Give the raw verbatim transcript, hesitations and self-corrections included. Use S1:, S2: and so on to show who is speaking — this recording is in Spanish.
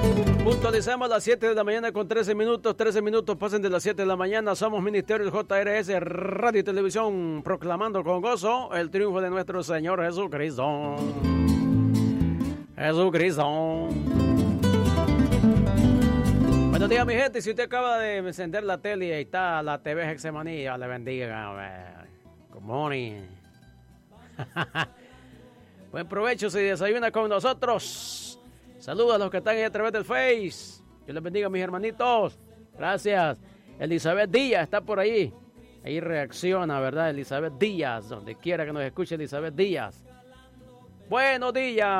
S1: Puntualizamos las siete de la mañana con trece minutos. trece minutos pasen de las siete de la mañana. Somos Ministerio J R S Radio y Televisión, proclamando con gozo el triunfo de nuestro Señor Jesucristo. Jesucristo. Buenos días, mi gente. Si usted acaba de encender la tele y ahí está la T V Hexemaní, le bendiga. Good morning. Buen provecho si desayuna con nosotros. Saludos a los que están ahí a través del Face. Dios les bendiga, mis hermanitos. Gracias. Elizabeth Díaz está por ahí. Ahí reacciona, ¿verdad? Elizabeth Díaz. Donde quiera que nos escuche Elizabeth Díaz. Buenos días.